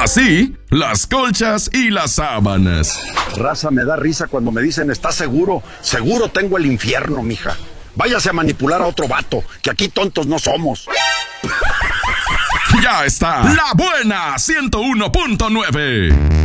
Así, las colchas y las sábanas. Raza, me da risa cuando me dicen, ¿estás seguro? Seguro tengo el infierno, mija. Váyase a manipular a otro vato, que aquí tontos no somos. Ya está, La Buena 101.9.